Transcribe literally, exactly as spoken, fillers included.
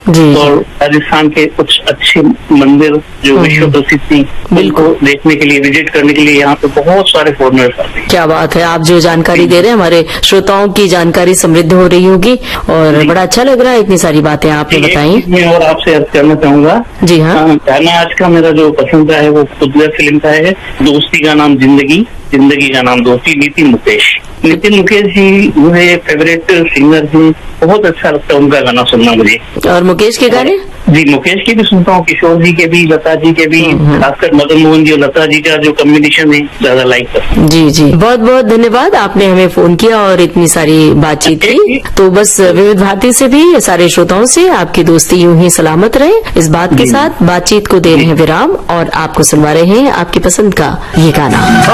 जी, और राजस्थान के कुछ अच्छे मंदिर जो विश्व प्रसिद्ध थी, उनको देखने के लिए, विजिट करने के लिए यहाँ पे बहुत सारे फॉरनर्स आते हैं। क्या बात है, आप जो जानकारी दे रहे हैं हमारे श्रोताओं की जानकारी समृद्ध हो रही होगी और बड़ा अच्छा लग रहा है, इतनी सारी बातें आपने बताई। मैं और आपसे अर्ज करना चाहूंगा। जी हाँ, गाना आज का मेरा जो पसंद है वो खुदगर फिल्म का है, दोस्ती का नाम जिंदगी, जिंदगी का नाम दोस्ती, नितिन मुकेश। नितिन मुकेश जी मुझे फेवरेट सिंगर हैं, बहुत अच्छा लगता है उनका गाना सुनना मुझे। और मुकेश के गाने? जी, मुकेश के भी सुनता हूँ, किशोर जी के भी, लता जी के भी, खासकर मदन मोहन जी और लता जी का जो कॉम्बिनेशन है ज्यादा लाइक करता हूँ। जी जी, बहुत बहुत धन्यवाद, आपने हमें फोन किया और इतनी सारी बातचीत की। तो बस विविध भारती से भी सारे श्रोताओं से आपकी दोस्ती यूं ही सलामत रहे, इस बात के साथ बातचीत को दे रहे हैं विराम और आपको सुनवा रहे हैं आपकी पसंद का ये गाना।